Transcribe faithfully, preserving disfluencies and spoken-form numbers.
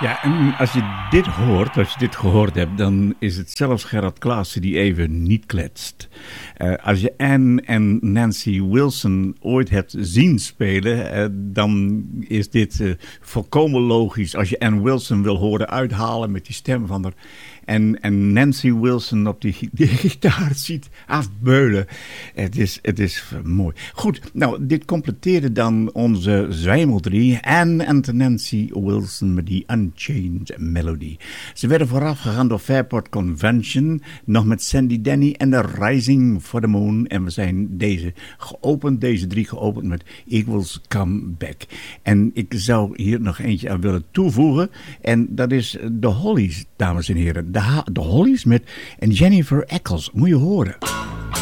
Ja, en als je dit hoort, als je dit gehoord hebt, dan is het zelfs Gerard Klaassen die even niet kletst. Uh, als je Anne en Nancy Wilson ooit hebt zien spelen, uh, dan is dit uh, volkomen logisch. Als je Anne Wilson wil horen uithalen met die stem van haar en, en Nancy Wilson op die, die gitaar ziet afbeulen. Het is, het is mooi. Goed, nou, dit completeerde dan onze zwijmeldrie. Anne en Nancy Wilson met die Unchained Melody. Ze werden voorafgegaan door Fairport Convention, nog met Sandy Denny en The Rising for the Moon. En we zijn deze geopend, deze drie geopend met Eagles Come Back. En ik zou hier nog eentje aan willen toevoegen. En dat is de Hollies, dames en heren. De, ha- de Hollies met en Jennifer Eccles. Moet je horen.